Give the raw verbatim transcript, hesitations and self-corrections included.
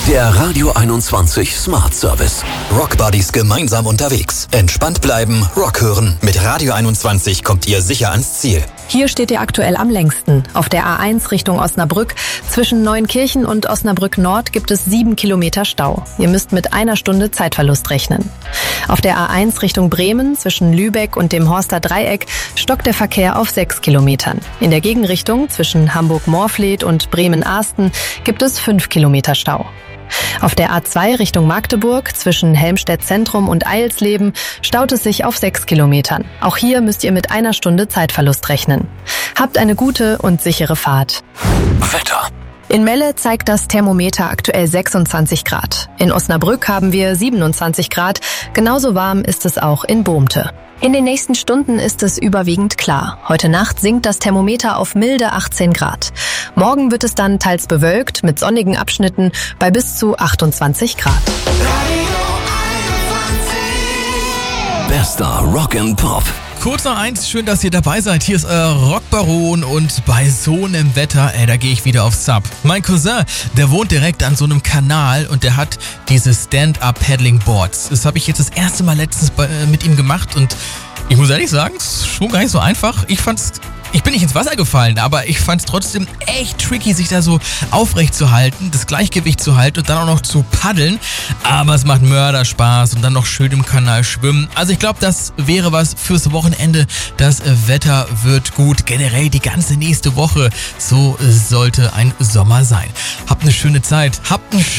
Der Radio einundzwanzig Smart Service. Rock Buddies gemeinsam unterwegs. Entspannt bleiben, Rock hören. Mit Radio einundzwanzig kommt ihr sicher ans Ziel. Hier steht ihr aktuell am längsten. Auf der A eins Richtung Osnabrück. Zwischen Neuenkirchen und Osnabrück Nord gibt es sieben Kilometer Stau. Ihr müsst mit einer Stunde Zeitverlust rechnen. Auf der A eins Richtung Bremen zwischen Lübeck und dem Horster Dreieck stockt der Verkehr auf sechs Kilometern. In der Gegenrichtung zwischen Hamburg-Moorfleet und Bremen-Ahsten gibt es fünf Kilometer Stau. Auf der A zwei Richtung Magdeburg zwischen Helmstedt Zentrum und Eilsleben staut es sich auf sechs Kilometern. Auch hier müsst ihr mit einer Stunde Zeitverlust rechnen. Habt eine gute und sichere Fahrt. Wetter. In Melle zeigt das Thermometer aktuell sechsundzwanzig Grad. In Osnabrück haben wir siebenundzwanzig Grad. Genauso warm ist es auch in Bohmte. In den nächsten Stunden ist es überwiegend klar. Heute Nacht sinkt das Thermometer auf milde achtzehn Grad. Morgen wird es dann teils bewölkt mit sonnigen Abschnitten bei bis zu achtundzwanzig Grad. Bester Rock and Pop. Kurz noch eins, schön, dass ihr dabei seid. Hier ist euer Rockbaron und bei so einem Wetter, ey, da gehe ich wieder auf Sub. Mein Cousin, der wohnt direkt an so einem Kanal und der hat diese Stand-Up-Paddling-Boards. Das habe ich jetzt das erste Mal letztens bei, äh, mit ihm gemacht und ich muss ehrlich sagen, es ist schon gar nicht so einfach. Ich fand's Ich bin nicht ins Wasser gefallen, aber ich fand es trotzdem echt tricky, sich da so aufrecht zu halten, das Gleichgewicht zu halten und dann auch noch zu paddeln. Aber es macht Mörderspaß und dann noch schön im Kanal schwimmen. Also ich glaube, das wäre was fürs Wochenende. Das Wetter wird gut. Generell die ganze nächste Woche. So sollte ein Sommer sein. Habt eine schöne Zeit. Habt einen schönen